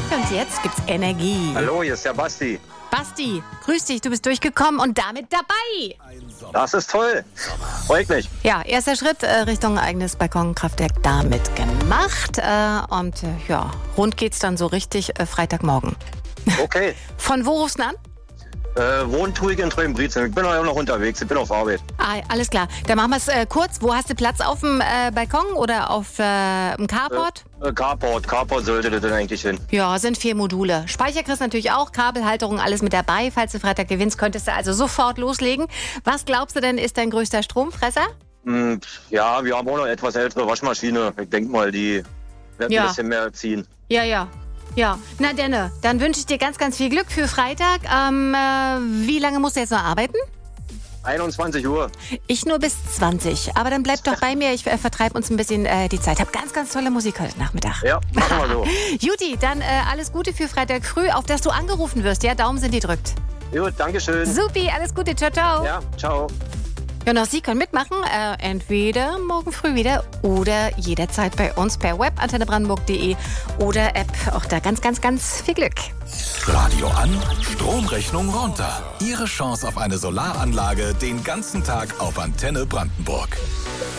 Und jetzt gibt's Energie. Hallo, hier ist der Basti. Basti, grüß dich, du bist durchgekommen und damit dabei. Das ist toll. Freut mich. Ja, erster Schritt Richtung eigenes Balkonkraftwerk damit gemacht. Rund geht's dann so richtig Freitagmorgen. Okay. Von wo rufst du an? Wohnt tue ich in Treuenbrietzen. Ich bin auch noch unterwegs. Ich bin auf Arbeit. Ah, alles klar. Dann machen wir es kurz. Wo hast du Platz? Auf dem Balkon oder auf dem Carport? Carport sollte das dann eigentlich hin. Ja, sind 4 Module. Speicher kriegst du natürlich auch, Kabelhalterung, alles mit dabei. Falls du Freitag gewinnst, könntest du also sofort loslegen. Was glaubst du denn, ist dein größter Stromfresser? Ja, wir haben auch noch etwas ältere Waschmaschine. Ich denke mal, die werden ein bisschen mehr ziehen. Ja, na Denne, dann wünsche ich dir ganz, ganz viel Glück für Freitag. Wie lange musst du jetzt noch arbeiten? 21 Uhr. Ich nur bis 20. Aber dann bleib doch bei mir. Ich vertreibe uns ein bisschen die Zeit. Hab ganz, ganz tolle Musik heute Nachmittag. Ja, machen wir so. Juti, dann alles Gute für Freitag früh, auf dass du angerufen wirst. Ja, Daumen sind gedrückt. Gut, dankeschön. Supi, alles Gute. Ciao, ciao. Ja, ciao. Ja, und auch Sie können mitmachen, entweder morgen früh wieder oder jederzeit bei uns per Web, antennebrandenburg.de oder App. Auch da ganz, ganz, ganz viel Glück. Radio an, Stromrechnung runter. Ihre Chance auf eine Solaranlage den ganzen Tag auf Antenne Brandenburg.